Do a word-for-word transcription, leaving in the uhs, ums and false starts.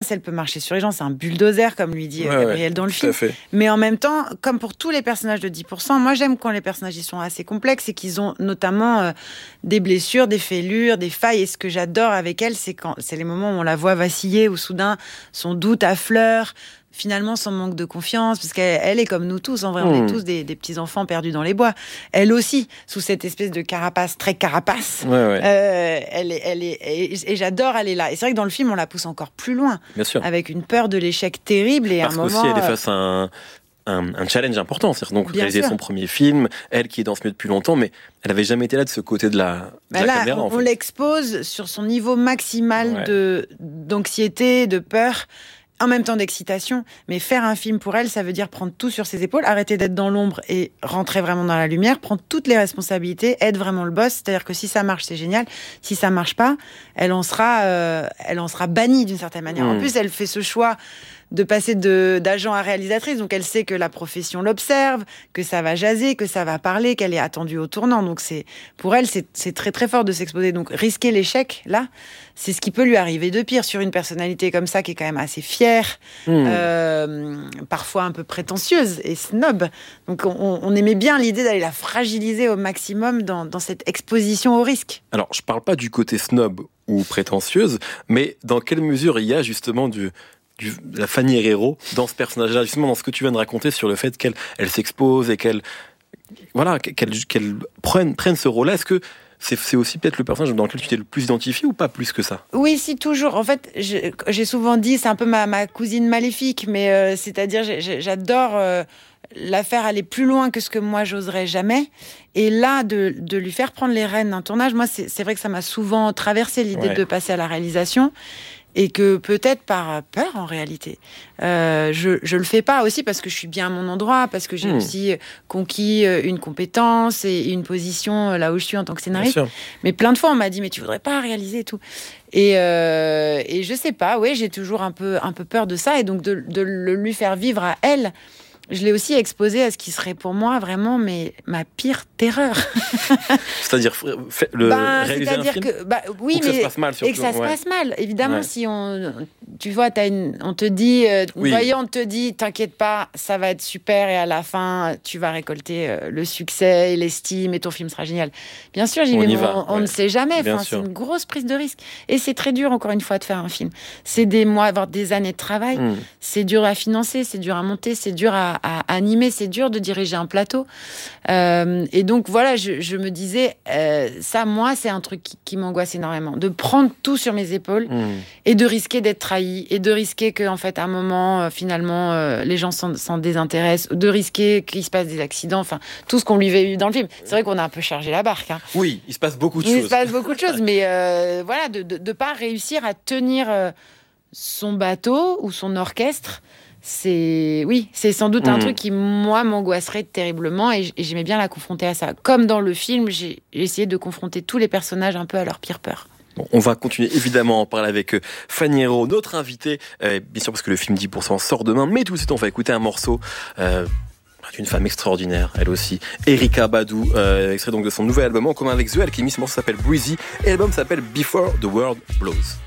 Elle peut marcher sur les gens, c'est un bulldozer, comme lui dit ouais, Gabriel ouais, dans le film. Mais en même temps, comme pour tous les personnages de dix pour cent, moi j'aime quand les personnages ils sont assez complexes et qu'ils ont notamment euh, des blessures, des fêlures, des failles. Et ce que j'adore avec elle, c'est quand c'est les moments où on la voit vaciller, où soudain son doute affleure. Finalement, son manque de confiance, parce qu'elle elle est comme nous tous, en vrai, mmh. on est tous des, des petits-enfants perdus dans les bois. Elle aussi, sous cette espèce de carapace, très carapace, ouais, ouais. Euh, elle est, elle est, et, et j'adore aller là. Et c'est vrai que dans le film, on la pousse encore plus loin, bien sûr. Avec une peur de l'échec terrible. Et parce un moment, qu'aussi, elle est face à un... Un, un challenge important, c'est-à-dire donc bien réaliser sûr. son premier film, elle qui est dans ce milieu depuis longtemps, mais elle avait jamais été là de ce côté de la, de bah la là, caméra. On, en fait. on l'expose sur son niveau maximal ouais. de, d'anxiété, de peur, en même temps d'excitation. Mais faire un film pour elle, ça veut dire prendre tout sur ses épaules, arrêter d'être dans l'ombre et rentrer vraiment dans la lumière, prendre toutes les responsabilités, être vraiment le boss. C'est-à-dire que si ça marche, c'est génial. Si ça marche pas, elle en sera, euh, elle en sera bannie d'une certaine manière. Mmh. En plus, elle fait ce choix de passer de, d'agent à réalisatrice. Donc, elle sait que la profession l'observe, que ça va jaser, que ça va parler, qu'elle est attendue au tournant. Donc, c'est, pour elle, c'est, c'est très, très fort de s'exposer. Donc, risquer l'échec, là, c'est ce qui peut lui arriver de pire sur une personnalité comme ça, qui est quand même assez fière, mmh. euh, parfois un peu prétentieuse et snob. Donc, on, on aimait bien l'idée d'aller la fragiliser au maximum dans, dans cette exposition au risque. Alors, je parle pas du côté snob ou prétentieuse, mais dans quelle mesure il y a justement du... Du, la Fanny Herrero dans ce personnage-là, justement dans ce que tu viens de raconter sur le fait qu'elle elle s'expose et qu'elle voilà qu'elle, qu'elle prenne, prenne ce rôle-là. Est-ce que c'est, c'est aussi peut-être le personnage dans lequel tu t'es le plus identifié ou pas plus que ça? Oui, si, toujours. En fait, j'ai, j'ai souvent dit, c'est un peu ma, ma cousine maléfique, mais euh, c'est-à-dire j'ai, j'adore euh, la faire aller plus loin que ce que moi j'oserais jamais. Et là, de, de lui faire prendre les rênes d'un tournage, moi c'est, c'est vrai que ça m'a souvent traversé l'idée ouais. de passer à la réalisation. Et que peut-être par peur, en réalité, euh, je je le fais pas aussi parce que je suis bien à mon endroit, parce que j'ai mmh. aussi conquis une compétence et une position là où je suis en tant que scénariste. Mais plein de fois, on m'a dit, mais tu voudrais pas réaliser et tout. Et, euh, et je sais pas, oui, j'ai toujours un peu, un peu peur de ça. Et donc, de, de le lui faire vivre à elle, je l'ai aussi exposé à ce qui serait pour moi vraiment mais, ma pire terreur. C'est-à-dire le ben, réaliser c'est-à-dire un film que bah, oui, ou que mais, ça se passe mal surtout. Et que ça se ouais. passe mal. Évidemment, ouais. si on, tu vois, t'as une, on te dit, euh, oui. voyons, on te dit, t'inquiète pas, ça va être super et à la fin, tu vas récolter euh, le succès et l'estime et ton film sera génial. Bien sûr, j'y on, vais, y on, va, on ouais. ne sait jamais. Enfin, c'est une grosse prise de risque et c'est très dur encore une fois de faire un film. C'est des mois, avoir des années de travail. Mm. C'est dur à financer, c'est dur à monter, c'est dur à, à animer. C'est dur de diriger un plateau. Euh, et donc, voilà, je, je me disais, euh, ça, moi, c'est un truc qui, qui m'angoisse énormément. De prendre tout sur mes épaules mmh. et de risquer d'être trahi et de risquer qu'en fait, à un moment, euh, finalement, euh, les gens s'en, s'en désintéressent, de risquer qu'il se passe des accidents, enfin, tout ce qu'on lui avait eu dans le film. C'est vrai qu'on a un peu chargé la barque. Hein. Oui, il se passe beaucoup de il choses. Il se passe beaucoup de choses, mais euh, voilà, de ne pas réussir à tenir euh, son bateau ou son orchestre. C'est oui, c'est sans doute mmh. un truc qui moi m'angoisserait terriblement et j'aimais bien la confronter à ça. Comme dans le film, j'ai essayé de confronter tous les personnages un peu à leur pire peur. Bon, on va continuer évidemment à en parler avec Fanny Herrero, notre invitée, euh, bien sûr parce que le film dix pour cent sort demain, mais tout de suite on va écouter un morceau euh, d'une femme extraordinaire, elle aussi, Erykah Badu, euh, extrait donc de son nouvel album en commun avec The Alchemist. Ce morceau s'appelle Breezy et l'album s'appelle Before the World Blows.